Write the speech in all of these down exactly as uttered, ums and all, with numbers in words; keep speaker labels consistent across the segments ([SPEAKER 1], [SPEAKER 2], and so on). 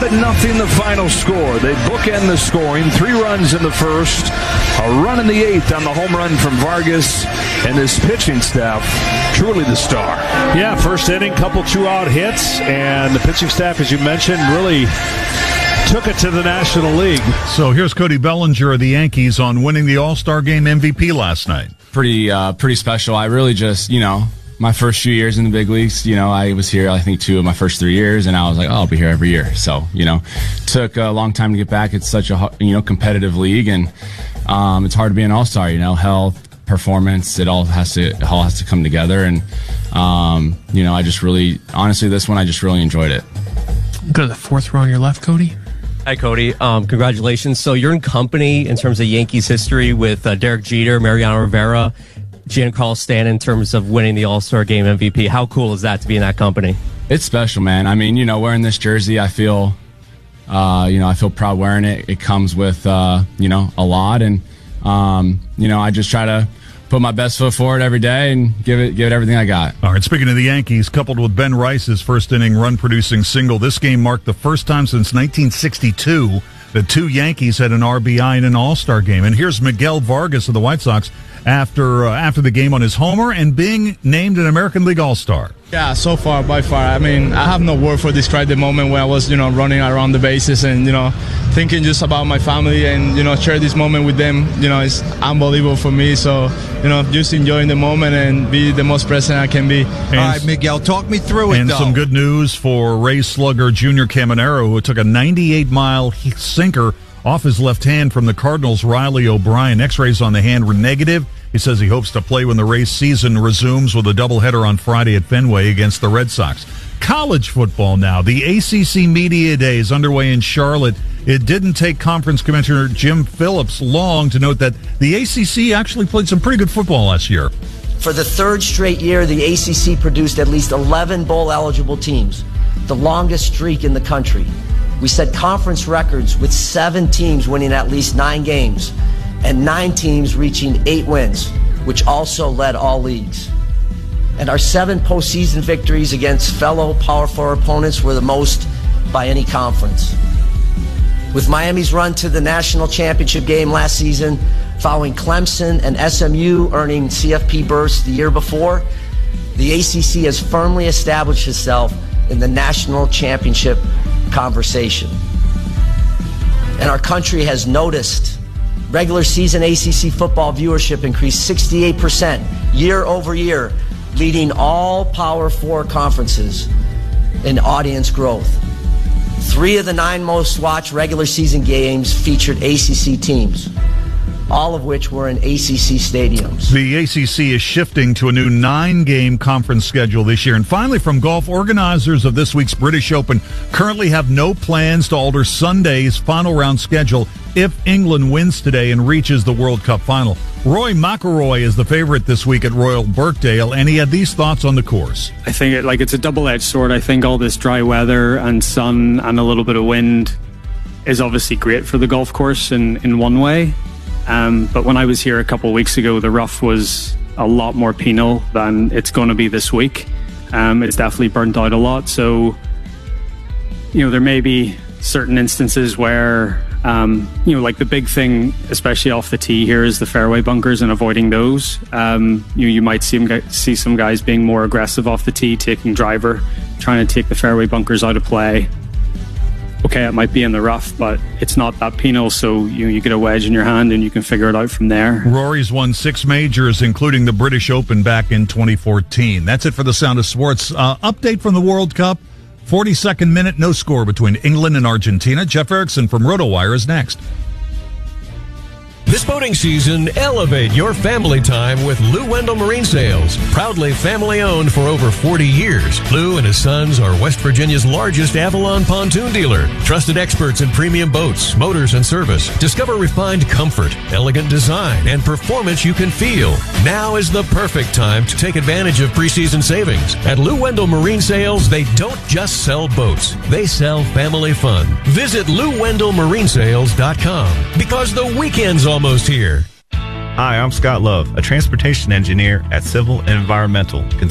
[SPEAKER 1] Seven nothing the final score. They bookend the scoring. Three runs in the first, a run in the eighth on the home run from Vargas, and this pitching staff, truly the star.
[SPEAKER 2] Yeah, first inning, couple two-out hits, and the pitching staff, as you mentioned, really took it to the National League.
[SPEAKER 3] So here's Cody Bellinger of the Yankees on winning the All-Star Game M V P last night.
[SPEAKER 4] Pretty, uh, pretty special. I really just, you know, my first few years in the big leagues, you know, I was here, I think, two of my first three years, and I was like, oh, I'll be here every year. So, you know, took a long time to get back. It's such a, you know, competitive league, and um, it's hard to be an all-star, you know, health, performance, it all has to, it all has to come together. And, um, you know, I just really, honestly, this one, I just really enjoyed it.
[SPEAKER 5] Go to the fourth row on your left, Cody.
[SPEAKER 6] Hi, Cody. Um, congratulations. So you're in company in terms of Yankees history with uh, Derek Jeter, Mariano Rivera, Giancarlo Stanton in terms of winning the All-Star Game M V P. How cool is that to be in that company?
[SPEAKER 4] It's special, man. I mean, you know, wearing this jersey, I feel, uh, you know, I feel proud wearing it. It comes with, uh, you know, a lot, and um, you know, I just try to put my best foot forward every day and give it, give it everything I got.
[SPEAKER 3] All right. Speaking of the Yankees, coupled with Ben Rice's first inning run-producing single, this game marked the first time since nineteen sixty-two that two Yankees had an R B I in an All-Star game. And here's Miguel Vargas of the White Sox after uh, after the game on his homer and being named an American League All-Star.
[SPEAKER 7] Yeah, so far, by far. I mean, I have no word for describe the moment when I was, you know, running around the bases and, you know, thinking just about my family and, you know, share this moment with them. You know, it's unbelievable for me. So, you know, just enjoying the moment and be the most present I can be.
[SPEAKER 8] And, all right, Miguel, talk me through it,
[SPEAKER 3] And
[SPEAKER 8] though.
[SPEAKER 3] some good news for Ray Slugger Junior Caminero, who took a ninety-eight mile sinker off his left hand from the Cardinals' Riley O'Brien. X-rays on the hand were negative. He says he hopes to play when the Rays season resumes with a doubleheader on Friday at Fenway against the Red Sox. College football now. The A C C Media Day is underway in Charlotte. It didn't take Conference Commissioner Jim Phillips long to note that the A C C actually played some pretty good football last year.
[SPEAKER 9] For the third straight year, the A C C produced at least eleven bowl-eligible teams, the longest streak in the country. We set conference records with seven teams winning at least nine games and nine teams reaching eight wins, which also led all leagues. And our seven postseason victories against fellow Power Four opponents were the most by any conference. With Miami's run to the national championship game last season, following Clemson and S M U earning C F P berths the year before, the A C C has firmly established itself in the national championship conversation. And our country has noticed regular season A C C football viewership increased sixty-eight percent year over year, leading all Power Four conferences in audience growth. Three of the nine most watched regular season games featured A C C teams, all of which were in A C C stadiums.
[SPEAKER 3] The A C C is shifting to a new nine-game conference schedule this year. And finally, from golf, organizers of this week's British Open currently have no plans to alter Sunday's final round schedule if England wins today and reaches the World Cup final. Roy McIlroy is the favorite this week at Royal Birkdale, and he had these thoughts on the course.
[SPEAKER 10] I think it, like it's a double-edged sword. I think all this dry weather and sun and a little bit of wind is obviously great for the golf course in, in one way. Um, but when I was here a couple of weeks ago, the rough was a lot more penal than it's going to be this week. Um, it's definitely burnt out a lot. So, you know, there may be certain instances where, um, you know, like the big thing, especially off the tee here, is the fairway bunkers and avoiding those. Um, you, you might see, see some guys being more aggressive off the tee, taking driver, trying to take the fairway bunkers out of play. Okay, it might be in the rough, but it's not that penal, so you you get a wedge in your hand and you can figure it out from there.
[SPEAKER 3] Rory's won six majors, including the British Open back in twenty fourteen. That's it for the Sound of Sports. Uh, update from the World Cup. forty-second minute, no score between England and Argentina. Jeff Erickson from RotoWire is next.
[SPEAKER 11] This boating season, elevate your family time with Lou Wendell Marine Sales. Proudly family-owned for over forty years, Lou and his sons are West Virginia's largest Avalon pontoon dealer. Trusted experts in premium boats, motors, and service. Discover refined comfort, elegant design, and performance you can feel. Now is the perfect time to take advantage of preseason savings. At Lou Wendell Marine Sales, they don't just sell boats. They sell family fun. Visit Lou Wendell Marine Sales dot com because the weekend's almost almost here.
[SPEAKER 12] Hi, I'm Scott Love, a transportation engineer at Civil and Environmental Consultants.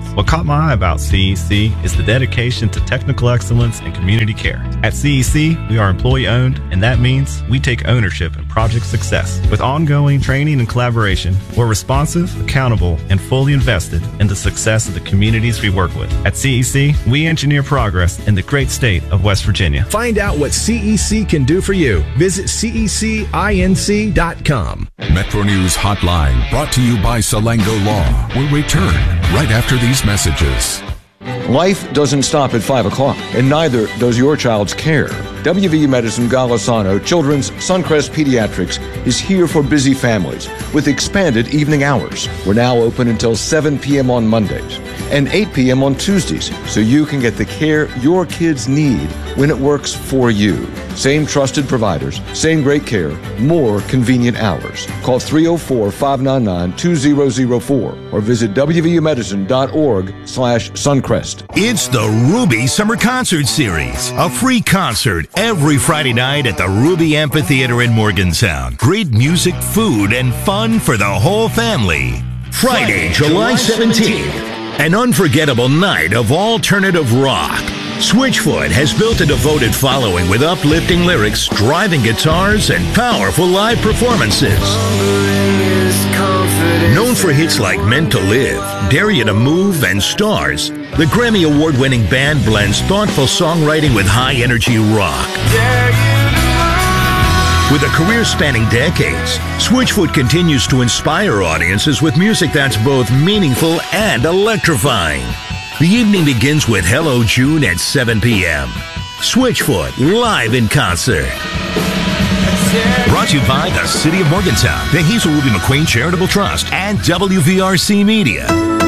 [SPEAKER 12] What caught my eye about C E C is the dedication to technical excellence and community care. At C E C, we are employee-owned, and that means we take ownership in project success. With ongoing training and collaboration, we're responsive, accountable, and fully invested in the success of the communities we work with. At C E C, we engineer progress in the great state of West Virginia.
[SPEAKER 13] Find out what C E C can do for you. Visit C E C inc dot com.
[SPEAKER 14] Metro News Hotline, brought to you by Salango Law, will return right after these messages.
[SPEAKER 15] Life doesn't stop at five o'clock, and neither does your child's care. W V U Medicine Golisano Children's Suncrest Pediatrics is here for busy families with expanded evening hours. We're now open until seven p.m. on Mondays and eight p.m. on Tuesdays, so you can get the care your kids need when it works for you. Same trusted providers, same great care, more convenient hours. Call three oh four, five nine nine, two oh oh four or visit w v u medicine dot org slash Suncrest.
[SPEAKER 16] It's the Ruby Summer Concert Series, a free concert every Friday night at the Ruby Amphitheater in Morgantown. Great music, food, and fun for the whole family. Friday, July seventeenth, an unforgettable night of alternative rock. Switchfoot has built a devoted following with uplifting lyrics, driving guitars, and powerful live performances. Known for hits like Meant to Live, Dare You to Move, and Stars, the Grammy Award-winning band blends thoughtful songwriting with high-energy rock. With a career spanning decades, Switchfoot continues to inspire audiences with music that's both meaningful and electrifying. The evening begins with Hello June at seven p.m. Switchfoot, live in concert. Brought to you by the City of Morgantown, the Hazel Ruby McQueen Charitable Trust, and W V R C Media.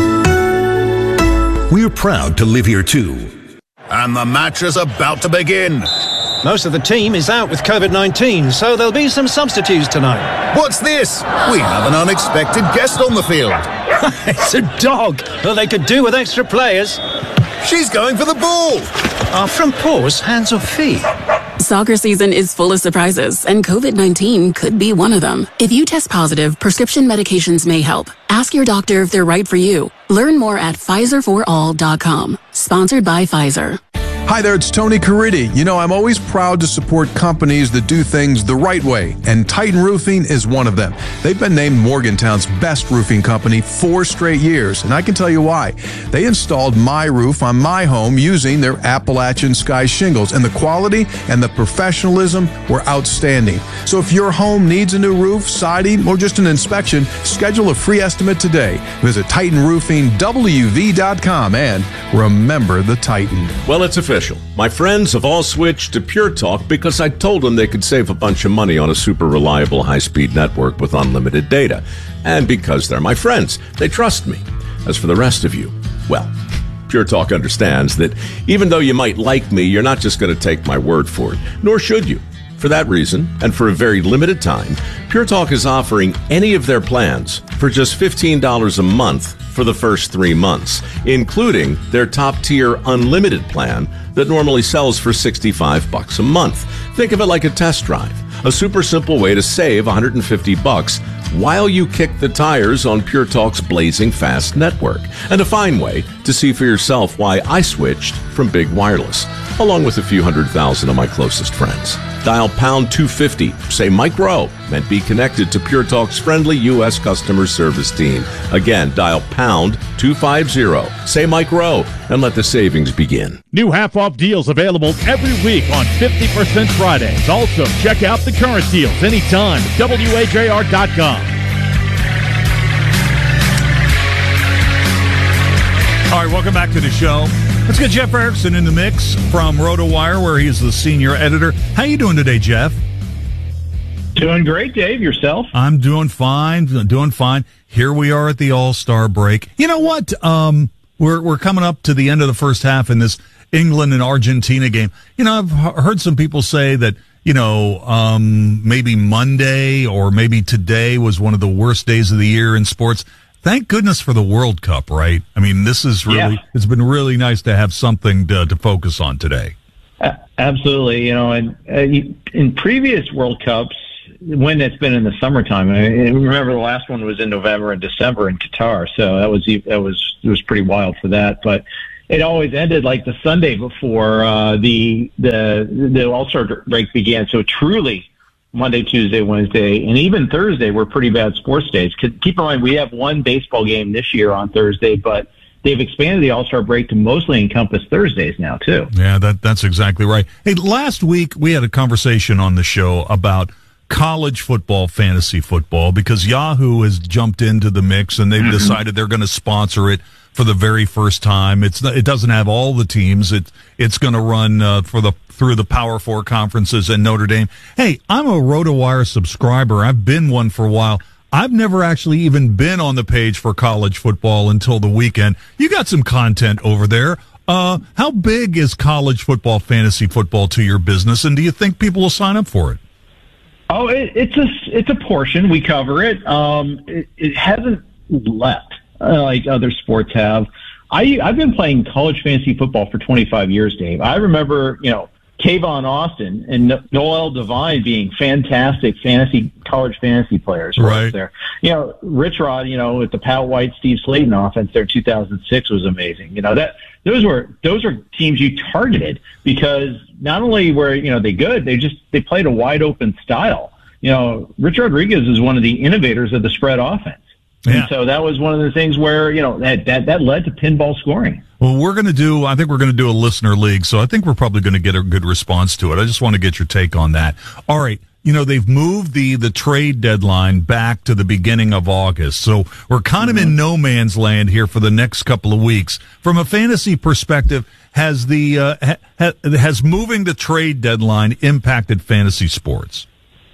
[SPEAKER 16] We're proud to live here too.
[SPEAKER 17] And the match is about to begin.
[SPEAKER 18] Most of the team is out with COVID nineteen, so there'll be some substitutes tonight.
[SPEAKER 17] What's this? We have an unexpected guest on the field.
[SPEAKER 18] It's a dog. Well, they could do with extra players.
[SPEAKER 17] She's going for the ball.
[SPEAKER 18] Are front paws hands or feet?
[SPEAKER 19] Soccer season is full of surprises, and COVID nineteen could be one of them. If you test positive, prescription medications may help. Ask your doctor if they're right for you. Learn more at Pfizer for all dot com. Sponsored by Pfizer.
[SPEAKER 20] Hi there, it's Tony Caridi. You know, I'm always proud to support companies that do things the right way, and Titan Roofing is one of them. They've been named Morgantown's best roofing company four straight years, and I can tell you why. They installed my roof on my home using their Appalachian Sky shingles, and the quality and the professionalism were outstanding. So if your home needs a new roof, siding, or just an inspection, schedule a free estimate today. Visit Titan Roofing W V dot com and remember the Titan.
[SPEAKER 21] Well, it's official. My friends have all switched to Pure Talk because I told them they could save a bunch of money on a super reliable high-speed network with unlimited data. And because they're my friends, they trust me. As for the rest of you, well, Pure Talk understands that even though you might like me, you're not just going to take my word for it, nor should you. For that reason, and for a very limited time, Pure Talk is offering any of their plans for just fifteen dollars a month for the first three months, including their top-tier unlimited plan that normally sells for sixty-five bucks a month. Think of it like a test drive, a super simple way to save one hundred fifty bucks while you kick the tires on Pure Talk's blazing fast network, and a fine way to see for yourself why I switched from Big Wireless, along with a few hundred thousand of my closest friends. Dial pound two fifty, say Mike Rowe, and be connected to Pure Talk's friendly U S customer service team. Again, dial pound two fifty, say Mike Rowe, and let the savings begin.
[SPEAKER 22] New half-off deals available every week on fifty percent Fridays. Also, check out the current deals anytime at W A J R dot com.
[SPEAKER 3] All right, welcome back to the show. Let's get Jeff Erickson in the mix from RotoWire, where he is the senior editor. How you doing today, Jeff?
[SPEAKER 23] Doing great, Dave. Yourself?
[SPEAKER 3] I'm doing fine. Doing fine. Here we are at the All-Star break. You know what? Um, we're we're coming up to the end of the first half in this England and Argentina game. You know, I've heard some people say that, you know, um, maybe Monday or maybe today was one of the worst days of the year in sports. Thank goodness for the World Cup, right? I mean, this is really, yeah. It's been really nice to have something to, to focus on today.
[SPEAKER 23] Uh, absolutely. You know, and uh, in previous World Cups, when it's been in the summertime. I remember the last one was in November and December in Qatar, so that was that was it was pretty wild for that. But it always ended like the Sunday before uh, the the the All-Star break began. So truly, Monday, Tuesday, Wednesday, and even Thursday were pretty bad sports days. Keep in mind, we have one baseball game this year on Thursday, but they've expanded the All-Star break to mostly encompass Thursdays now, too.
[SPEAKER 3] Yeah, that that's exactly right. Hey, last week we had a conversation on the show about college football, fantasy football, because Yahoo has jumped into the mix and they've mm-hmm. decided they're going to sponsor it for the very first time. It's it doesn't have all the teams. It it's going to run uh, for the through the Power Four conferences and Notre Dame. Hey, I'm a RotoWire subscriber. I've been one for a while. I've never actually even been on the page for college football until the weekend. You got some content over there. Uh, how big is college football, fantasy football to your business, and do you think people will sign up for it?
[SPEAKER 23] Oh, it, it's a it's a portion. We cover it. Um, it, it hasn't leapt uh, like other sports have. I I've been playing college fantasy football for twenty-five years, Dave. I remember, you know, Kayvon Austin and Noel Devine being fantastic fantasy college fantasy players right there. You know, Rich Rod, you know, with the Pat White, Steve Slayton offense there in two thousand six was amazing. You know, that those were those were teams you targeted because not only were, you know, they good, they just they played a wide open style. You know, Rich Rodriguez is one of the innovators of the spread offense. Yeah. And so that was one of the things where, you know, that, that, that led to pinball scoring.
[SPEAKER 3] Well, we're going to do, I think we're going to do a listener league, so I think we're probably going to get a good response to it. I just want to get your take on that. All right. You know, they've moved the, the trade deadline back to the beginning of August. So we're kind of mm-hmm. in no man's land here for the next couple of weeks. From a fantasy perspective, has the, uh, ha, has moving the trade deadline impacted fantasy sports?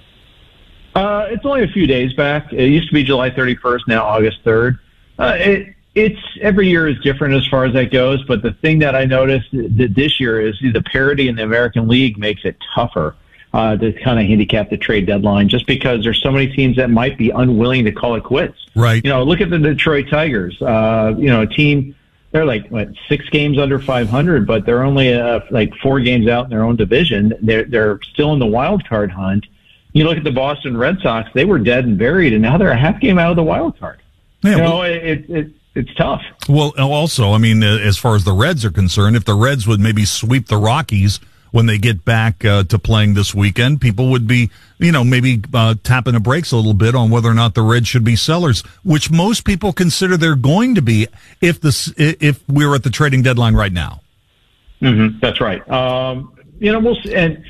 [SPEAKER 23] Uh, it's only a few days back. It used to be July thirty-first, now August third. Uh, it, it's every year is different as far as that goes, but the thing that I noticed that this year is the parity in the American League makes it tougher uh, to kind of handicap the trade deadline just because there's so many teams that might be unwilling to call it quits.
[SPEAKER 3] Right.
[SPEAKER 23] You know, look at the Detroit Tigers. Uh, you know, a team, they're like, what, six games under five hundred, but they're only uh, like four games out in their own division. They're, they're still in the wild card hunt. You look at the Boston Red Sox; they were dead and buried, and now they're a half game out of the wild card. Yeah, you know, well, it, it it's tough.
[SPEAKER 3] Well, also, I mean, as far as the Reds are concerned, if the Reds would maybe sweep the Rockies when they get back uh, to playing this weekend, people would be, you know, maybe uh, tapping the brakes a little bit on whether or not the Reds should be sellers, which most people consider they're going to be if this if we're at the trading deadline right now.
[SPEAKER 23] Mm-hmm, that's right. Um, you know, we'll see, and.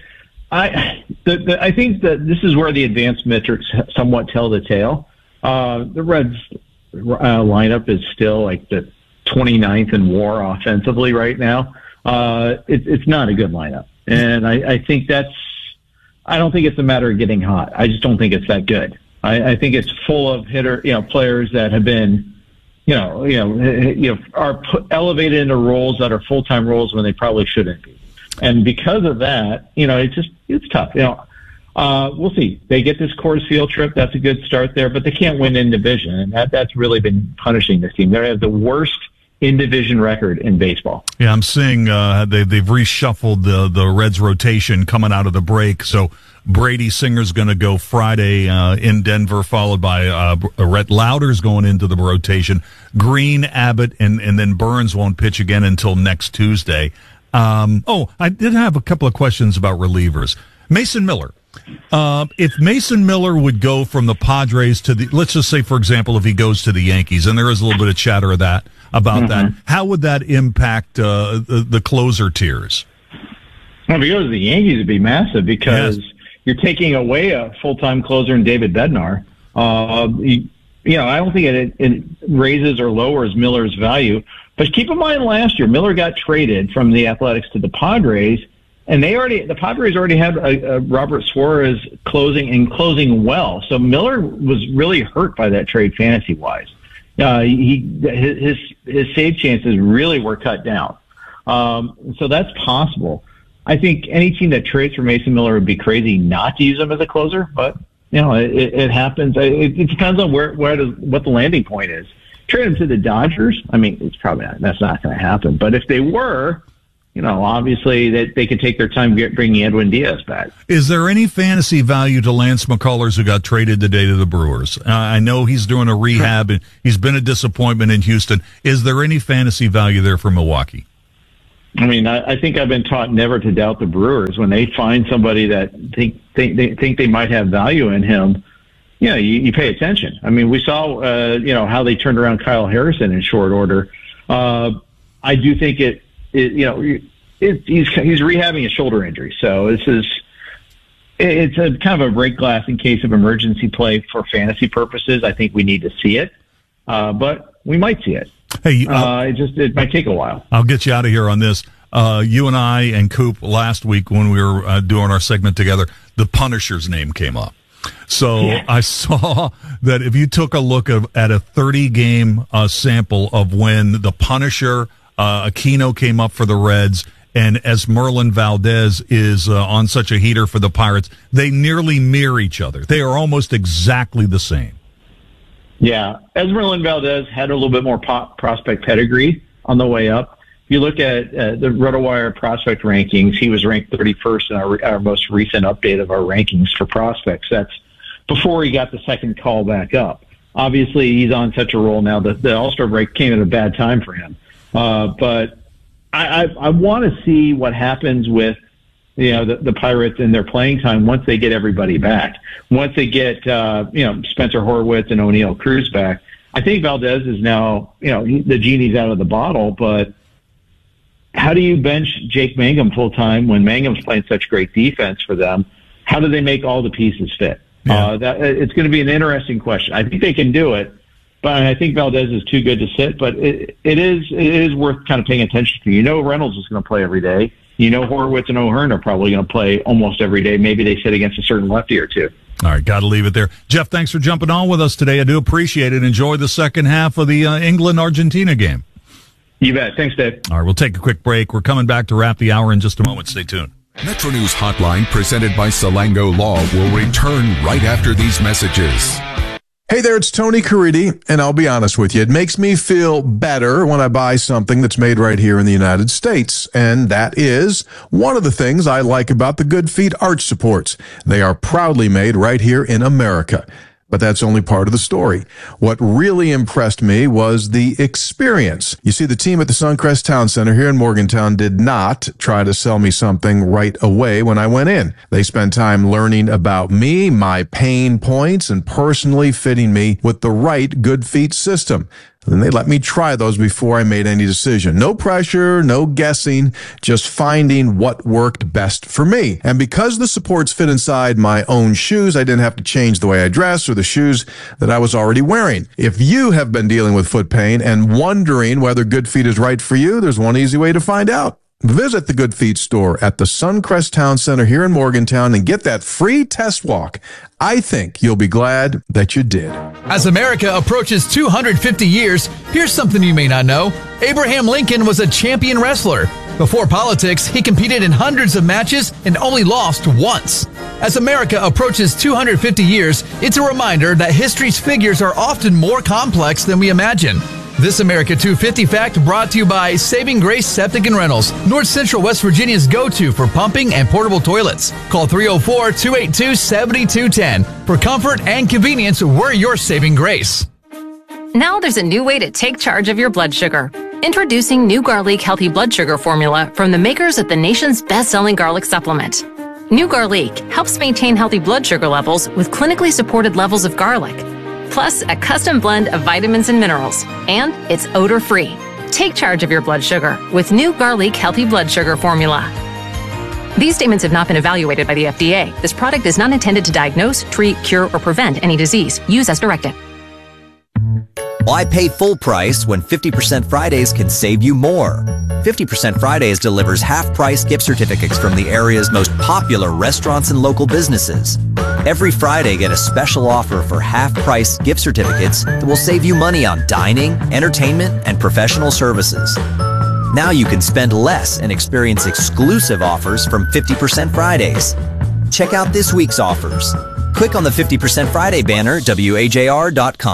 [SPEAKER 23] I the, the, I think that this is where the advanced metrics somewhat tell the tale. Uh, the Reds uh, lineup is still like the twenty-ninth in WAR offensively right now. Uh, it, it's not a good lineup, and I, I think that's. I don't think it's a matter of getting hot. I just don't think it's that good. I, I think it's full of hitter, you know, players that have been, you know, you know, you know, are put, elevated into roles that are full-time roles when they probably shouldn't be. And because of that, you know, it's just, it's tough. You know, uh, we'll see. They get this Coors Field trip. That's a good start there, but they can't win in division. And that, that's really been punishing this team. They have the worst in division record in baseball.
[SPEAKER 3] Yeah, I'm seeing, uh, they, they've reshuffled the, the Reds rotation coming out of the break. So Brady Singer's going to go Friday, uh, in Denver, followed by, uh, Rhett Lauder's going into the rotation. Green, Abbott, and, and then Burns won't pitch again until next Tuesday. Um, oh, I did have a couple of questions about relievers. Mason Miller. Uh, if Mason Miller would go from the Padres to the, let's just say, for example, if he goes to the Yankees, and there is a little bit of chatter of that about mm-hmm. that, how would that impact uh, the, the closer tiers?
[SPEAKER 23] Well, if he goes to the Yankees, it'd be massive because yes. you're taking away a full-time closer in David Bednar. Uh, you, you know, I don't think it, it raises or lowers Miller's value. But keep in mind, last year Miller got traded from the Athletics to the Padres, and they already the Padres already had a, a Robert Suarez closing and closing well. So Miller was really hurt by that trade fantasy wise. Uh, he his his save chances really were cut down. Um, so that's possible. I think any team that trades for Mason Miller would be crazy not to use him as a closer, but you know it, it happens. It, it depends on where where does, what the landing point is. Trade him to the Dodgers. I mean, it's probably not, that's not going to happen. But if they were, you know, obviously that they could take their time get, bringing Edwin Diaz back.
[SPEAKER 3] Is there any fantasy value to Lance McCullers, who got traded today to the Brewers? Uh, I know he's doing a rehab, and he's been a disappointment in Houston. Is there any fantasy value there for Milwaukee?
[SPEAKER 23] I mean, I, I think I've been taught never to doubt the Brewers. When they find somebody that think think they think they might have value in him, you know, you, you pay attention. I mean, we saw, uh, you know, how they turned around Kyle Harrison in short order. Uh, I do think it, it you know, it, he's he's rehabbing a shoulder injury, so this is it's a kind of a break glass in case of emergency play for fantasy purposes. I think we need to see it, uh, but we might see it.
[SPEAKER 3] Hey, uh,
[SPEAKER 23] uh, it just it might take a while.
[SPEAKER 3] I'll get you out of here on this. Uh, you and I and Coop last week when we were uh, doing our segment together, the Punisher's name came up. So yeah. I saw that if you took a look at, at a thirty-game uh, sample of when the Punisher, uh, Aquino came up for the Reds, and Esmerlin Valdez is uh, on such a heater for the Pirates, they nearly mirror each other. They are almost exactly the same.
[SPEAKER 23] Yeah, Esmerlin Valdez had a little bit more pop prospect pedigree on the way up. If you look at uh, the RotoWire prospect rankings, he was ranked thirty-first in our, our most recent update of our rankings for prospects. That's before he got the second call back up. Obviously, he's on such a roll now that the All-Star break came at a bad time for him. Uh, but I, I, I want to see what happens with you know the, the Pirates in their playing time once they get everybody back. Once they get uh, you know Spencer Horwitz and O'Neal Cruz back, I think Valdez is now you know the genie's out of the bottle. But how do you bench Jake Mangum full time when Mangum's playing such great defense for them? How do they make all the pieces fit? Yeah. Uh, that it's going to be an interesting question. I think they can do it, but I think Valdez is too good to sit. But it, it is it is worth kind of paying attention to. You know, Reynolds is going to play every day. You know, Horwitz and O'Hearn are probably going to play almost every day. Maybe they sit against a certain lefty or two.
[SPEAKER 3] All right, got to leave it there. Jeff, thanks for jumping on with us today. I do appreciate it. Enjoy the second half of the uh, England-Argentina game.
[SPEAKER 23] You bet. Thanks, Dave.
[SPEAKER 3] All right, we'll take a quick break. We're coming back to wrap the hour in just a moment. Stay tuned.
[SPEAKER 14] Metro News Hotline, presented by Salango Law, will return right after these messages.
[SPEAKER 20] Hey there, it's Tony Caridi, and I'll be honest with you, it makes me feel better when I buy something that's made right here in the United States, and that is one of the things I like about the Good Feet arch supports. They are proudly made right here in America. But that's only part of the story. What really impressed me was the experience. You see, the team at the Suncrest Town Center here in Morgantown did not try to sell me something right away when I went in. They spent time learning about me, my pain points, and personally fitting me with the right Good Feet system. And they let me try those before I made any decision. No pressure, no guessing, just finding what worked best for me. And because the supports fit inside my own shoes, I didn't have to change the way I dress or the shoes that I was already wearing. If you have been dealing with foot pain and wondering whether Good Feet is right for you, there's one easy way to find out. Visit the Good Feet store at the Suncrest Town Center here in Morgantown and get that free test walk. I think you'll be glad that you did.
[SPEAKER 1] As America approaches two hundred fifty years, here's something you may not know. Abraham Lincoln was a champion wrestler. Before politics, he competed in hundreds of matches and only lost once. As America approaches two hundred fifty years, it's a reminder that history's figures are often more complex than we imagine. This America two fifty fact brought to you by Saving Grace Septic and Rentals, North Central West Virginia's go-to for pumping and portable toilets. Call three oh four, two eight two, seven two one zero. For comfort and convenience, we're your Saving Grace.
[SPEAKER 2] Now there's a new way to take charge of your blood sugar. Introducing New Garlic Healthy Blood Sugar Formula from the makers of the nation's best-selling garlic supplement. New Garlic helps maintain healthy blood sugar levels with clinically supported levels of garlic, plus a custom blend of vitamins and minerals, and it's odor-free. Take charge of your blood sugar with New Garlic Healthy Blood Sugar Formula. These statements have not been evaluated by the F D A. This product is not intended to diagnose, treat, cure, or prevent any disease. Use as directed.
[SPEAKER 5] Why pay full price when fifty percent Fridays can save you more? fifty percent Fridays delivers half-price gift certificates from the area's most popular restaurants and local businesses. Every Friday, get a special offer for half-price gift certificates that will save you money on dining, entertainment, and professional services. Now you can spend less and experience exclusive offers from fifty percent Fridays. Check out this week's offers. Click on the fifty percent Friday banner at W A J R dot com.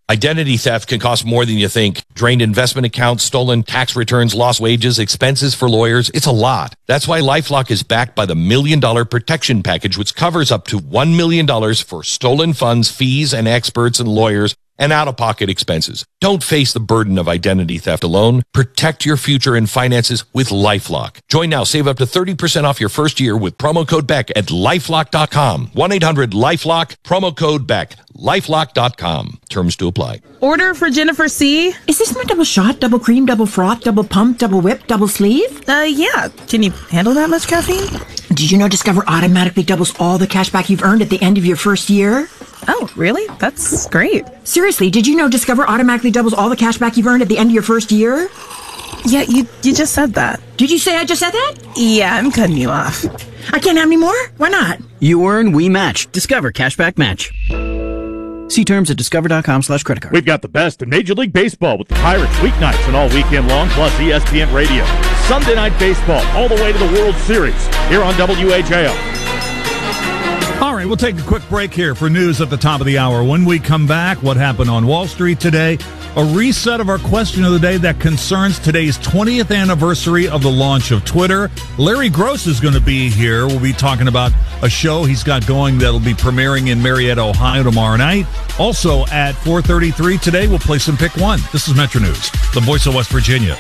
[SPEAKER 4] Identity theft can cost more than you think. Drained investment accounts, stolen tax returns, lost wages, expenses for lawyers. It's a lot. That's why LifeLock is backed by the Million Dollar Protection Package, which covers up to one million dollars for stolen funds, fees, and experts and lawyers, and out-of-pocket expenses. Don't face the burden of identity theft alone. Protect your future and finances with LifeLock. Join now. Save up to thirty percent off your first year with promo code Beck at lifelock dot com. one eight hundred LifeLock, promo code Beck. lifelock dot com. Terms to apply.
[SPEAKER 6] Order for Jennifer C.
[SPEAKER 7] Is this my double shot, double cream, double froth, double pump, double whip, double sleeve?
[SPEAKER 6] Uh, yeah. Can you handle that much caffeine?
[SPEAKER 7] Did you know Discover automatically doubles all the cash back you've earned at the end of your first year?
[SPEAKER 6] Oh, really? That's great.
[SPEAKER 7] Seriously, did you know Discover automatically doubles all the cash back you've earned at the end of your first year?
[SPEAKER 6] Yeah, you you just said that.
[SPEAKER 7] Did you say I just said that?
[SPEAKER 6] Yeah, I'm cutting you off.
[SPEAKER 7] I can't have any more? Why not?
[SPEAKER 24] You earn, we match. Discover Cashback Match. See terms at discover.com slash credit card.
[SPEAKER 22] We've got the best in Major League Baseball with the Pirates weeknights and all weekend long, plus E S P N Radio. Sunday Night Baseball all the way to the World Series here on W A J O.
[SPEAKER 3] All right, we'll take a quick break here for news at the top of the hour. When we come back, what happened on Wall Street today? A reset of our question of the day that concerns today's twentieth anniversary of the launch of Twitter. Larry Gross is going to be here. We'll be talking about a show he's got going that'll be premiering in Marietta, Ohio tomorrow night. Also at four thirty-three today, we'll play some Pick One. This is Metro News, the voice of West Virginia.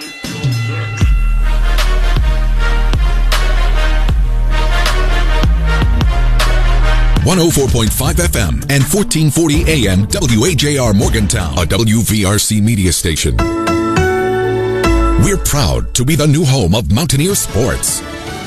[SPEAKER 14] one oh four point five F M and fourteen forty A M W A J R Morgantown, a W V R C media station. We're proud to be the new home of Mountaineer Sports.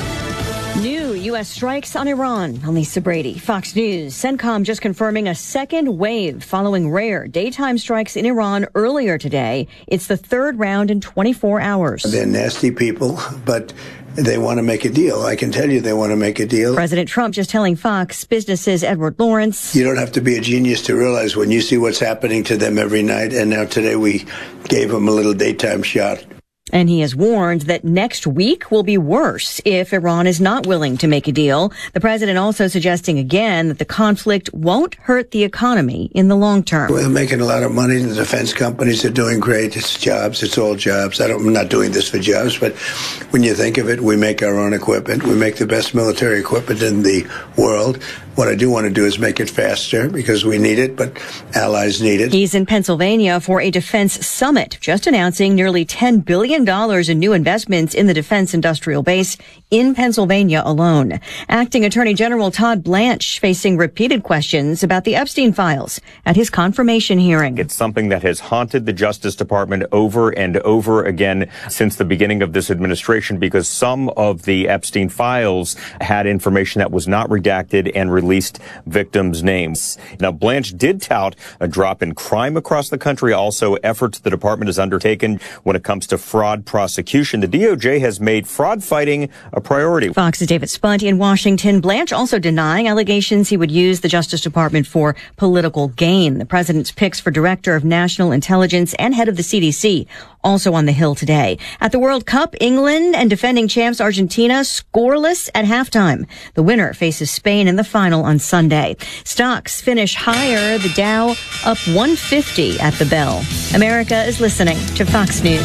[SPEAKER 25] New U S strikes on Iran. I'm Lisa Brady, Fox News. CENTCOM just confirming a second wave following rare daytime strikes in Iran earlier today. It's the third round in twenty-four hours.
[SPEAKER 26] They're nasty people, but they want to make a deal. I can tell you they want to make a deal.
[SPEAKER 25] President Trump just telling Fox Business's Edward Lawrence.
[SPEAKER 26] You don't have to be a genius to realize when you see what's happening to them every night, and now today we gave them a little daytime shot.
[SPEAKER 25] And he has warned that next week will be worse if Iran is not willing to make a deal. The president also suggesting again that the conflict won't hurt the economy in the long term.
[SPEAKER 26] We're making a lot of money. The defense companies are doing great. It's jobs. It's all jobs. I don't, I'm not doing this for jobs, but when you think of it, we make our own equipment. We make the best military equipment in the world. What I do want to do is make it faster because we need it, but allies need it.
[SPEAKER 25] He's in Pennsylvania for a defense summit, just announcing nearly ten billion dollars in new investments in the defense industrial base in Pennsylvania alone. Acting Attorney General Todd Blanche facing repeated questions about the Epstein files at his confirmation hearing.
[SPEAKER 27] It's something that has haunted the Justice Department over and over again since the beginning of this administration because some of the Epstein files had information that was not redacted and released victims' names. Now, Blanche did tout a drop in crime across the country, also efforts the department has undertaken when it comes to fraud prosecution. The D O J has made fraud fighting a priority.
[SPEAKER 25] Fox's David Spunt in Washington. Blanche also denying allegations he would use the Justice Department for political gain. The president's picks for Director of National Intelligence and head of the C D C also on the Hill today. At the World Cup, England and defending champs Argentina scoreless at halftime. The winner faces Spain in the final on Sunday. Stocks finish higher, the Dow up one fifty at the bell. America is listening to Fox News.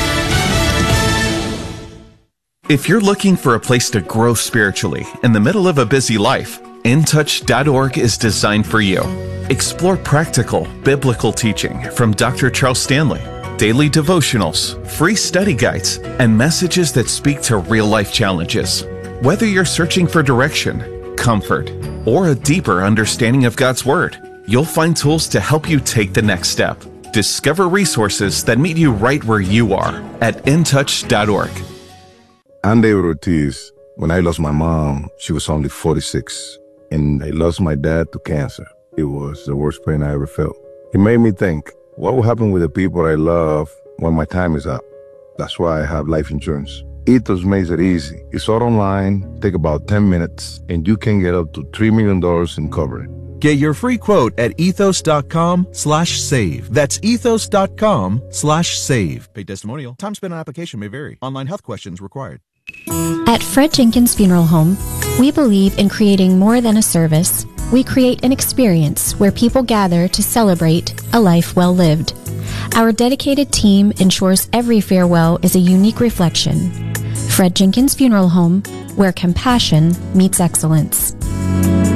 [SPEAKER 28] If you're looking for a place to grow spiritually in the middle of a busy life, in touch dot org is designed for you. Explore practical, biblical teaching from Doctor Charles Stanley, daily devotionals, free study guides, and messages that speak to real-life challenges. Whether you're searching for direction, comfort, or a deeper understanding of God's Word, you'll find tools to help you take the next step. Discover resources that meet you right where you are at in touch dot org.
[SPEAKER 29] I'm David Ortiz. When I lost my mom, she was only forty-six, and I lost my dad to cancer. It was the worst pain I ever felt. It made me think, what will happen with the people I love when my time is up? That's why I have life insurance. Ethos makes it easy. It's all online, take about ten minutes, and you can get up to three million dollars in coverage.
[SPEAKER 30] Get your free quote at ethos dot com slash save. That's ethos dot com slash save. Paid testimonial. Time spent on application may vary. Online health questions required.
[SPEAKER 31] At Fred Jenkins Funeral Home, we believe in creating more than a service.
[SPEAKER 8] we create an experience where people gather to celebrate a life well lived. Our dedicated team ensures every farewell is a unique reflection. Fred Jenkins Funeral Home, where compassion meets excellence.